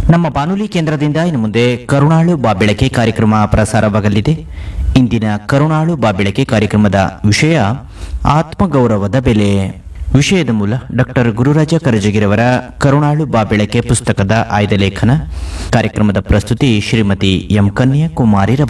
ನಮ್ಮ ಬಾನುಲಿ ಕೇಂದ್ರದಿಂದ ಇನ್ನು ಮುಂದೆ ಕರುಣಾಳು ಬಾಬೆಳಕೆ ಕಾರ್ಯಕ್ರಮ ಪ್ರಸಾರವಾಗಲಿದೆ. ಇಂದಿನ ಕರುಣಾಳು ಬಾಬೆಳಕೆ ಕಾರ್ಯಕ್ರಮದ ವಿಷಯ ಆತ್ಮಗೌರವದ ಬೆಲೆ. ವಿಷಯದ ಮೂಲ ಡಾಕ್ಟರ್ ಗುರುರಾಜ ಕರಜಗಿರವರ ಕರುಣಾಳು ಬಾಬೆಳಕೆ ಪುಸ್ತಕದ ಆಯ್ದ ಲೇಖನ. ಕಾರ್ಯಕ್ರಮದ ಪ್ರಸ್ತುತಿ ಶ್ರೀಮತಿ ಎಂ ಕನ್ಯಾಕುಮಾರಿರವರು.